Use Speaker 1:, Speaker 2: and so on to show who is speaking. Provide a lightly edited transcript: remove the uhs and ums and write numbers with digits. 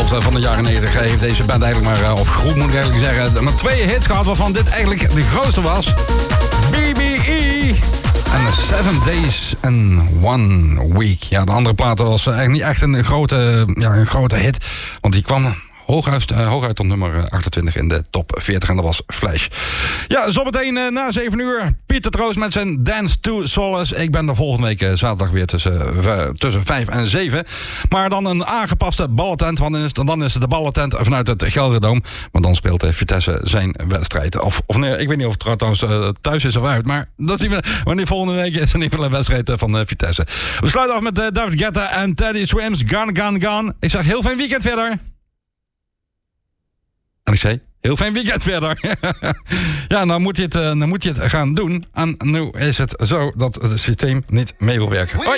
Speaker 1: van de jaren 90 heeft deze band eigenlijk maar, of groep moet ik eigenlijk zeggen, maar 2 hits gehad waarvan dit eigenlijk de grootste was. BBE en 7 Days and 1 Week. Ja, de andere platen was eigenlijk niet echt een grote hit, want die kwam hooguit tot nummer 28 in de top 40 en dat was Flash. Ja, zometeen na 7 uur Pieter Troost met zijn Dance to Solace. Ik ben er volgende week zaterdag weer tussen 5 en 7. Maar dan een aangepaste ballentent, want dan is het de ballentent vanuit het Gelderdoom. Want dan speelt Vitesse zijn wedstrijd. Of nee, ik weet niet of het trouwens thuis is of uit, maar dat zien we wanneer volgende week is in ieder geval een wedstrijd van Vitesse. We sluiten af met David Guetta en Teddy Swims, Gone, Gone, Gone. Ik zeg heel fijn weekend verder. En ik zei, heel fijn weekend verder. Ja, nou moet je het gaan doen. En nu is het zo dat het systeem niet mee wil werken. Hoi!